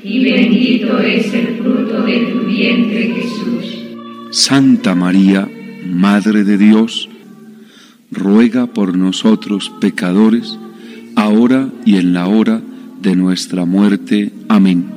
y bendito es el fruto de tu vientre, Jesús. Santa María, Madre de Dios, ruega por nosotros pecadores, ahora y en la hora de nuestra muerte. Amén.